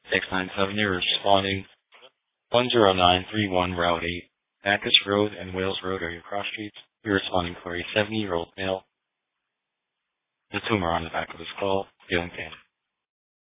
697, you're responding 10931 Route 8, Bacchus Road and Wales Road are your cross streets. You're responding for a 70-year-old male. The tumor on the back of his skull, feeling pain.